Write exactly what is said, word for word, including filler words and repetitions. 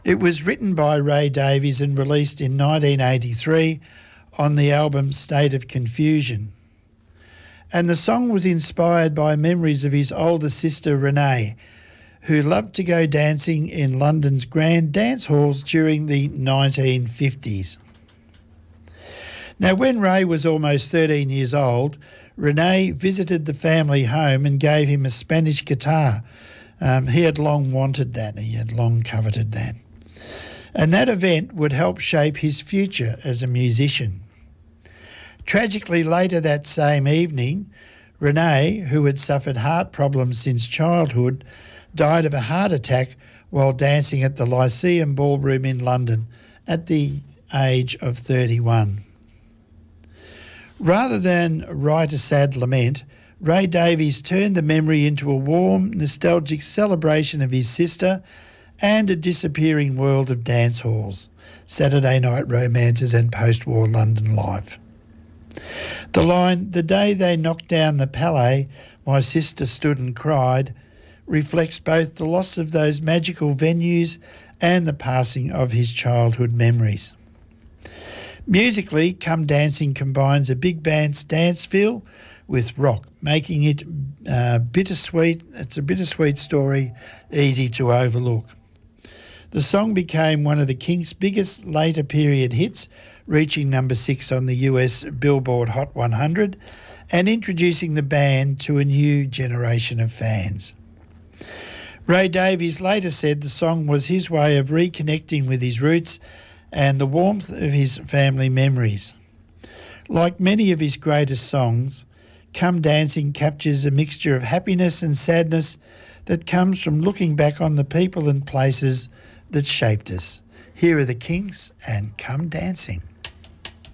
It was written by Ray Davies and released in nineteen eighty-three on the album State of Confusion. And the song was inspired by memories of his older sister Renee, who loved to go dancing in London's grand dance halls during the nineteen fifties. Now, when Ray was almost thirteen years old, Renee visited the family home and gave him a Spanish guitar. Um, he had long wanted that. He had long coveted that. And that event would help shape his future as a musician. Tragically, later that same evening, Renee, who had suffered heart problems since childhood, died of a heart attack while dancing at the Lyceum Ballroom in London at the age of thirty-one. Rather than write a sad lament, Ray Davies turned the memory into a warm, nostalgic celebration of his sister and a disappearing world of dance halls, Saturday night romances and post-war London life. The line, "The day they knocked down the Palais, my sister stood and cried," reflects both the loss of those magical venues and the passing of his childhood memories. Musically, Come Dancing combines a big band's dance feel with rock, making it uh, bittersweet. It's a bittersweet story, easy to overlook. The song became one of the Kinks' biggest later period hits, reaching number six on the U S Billboard Hot one hundred and introducing the band to a new generation of fans. Ray Davies later said the song was his way of reconnecting with his roots and the warmth of his family memories. Like many of his greatest songs, Come Dancing captures a mixture of happiness and sadness that comes from looking back on the people and places that shaped us. Here are the Kinks and Come Dancing.